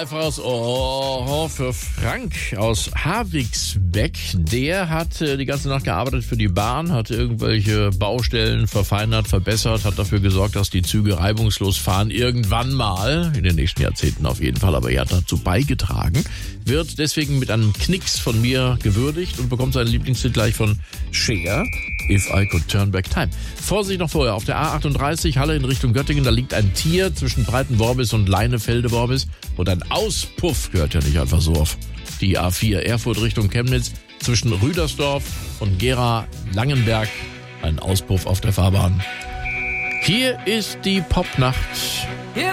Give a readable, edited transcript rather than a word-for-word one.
einfaches Ohr für Frank aus Havigsbeck. Der hat die ganze Nacht gearbeitet für die Bahn, hat irgendwelche Baustellen verfeinert, verbessert, hat dafür gesorgt, dass die Züge reibungslos fahren. Irgendwann mal, in den nächsten Jahrzehnten auf jeden Fall, aber er hat dazu beigetragen. Wird deswegen mit einem Knicks von mir gewürdigt und bekommt seinen Lieblingstitel gleich von Cher, If I Could Turn Back Time. Vorsicht noch vorher, auf der A38 Halle in Richtung Göttingen, da liegt ein Tier zwischen Breitenworbis und Leinefelde-Worbis und ein Auspuff gehört ja nicht einfach so auf die A4 Erfurt Richtung Chemnitz zwischen Rüdersdorf und Gera-Langenberg, ein Auspuff auf der Fahrbahn. Hier ist die Popnacht.